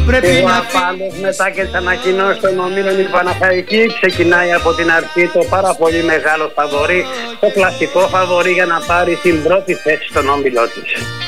Εγώ να... απάντως μετά και τις ανακοινώσεις των ομίλων, η Παναχαϊκή ξεκινάει από την αρχή το πάρα πολύ μεγάλο φαβορί, το κλασικό φαβορί για να πάρει την πρώτη θέση στον όμιλό της.